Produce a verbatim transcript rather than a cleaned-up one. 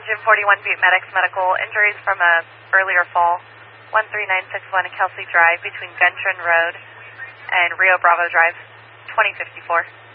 engine forty-one Butte Medics medical injuries from a earlier fall. one three nine six one Kelsey Drive between Gentron Road and Rio Bravo Drive, twenty fifty-four.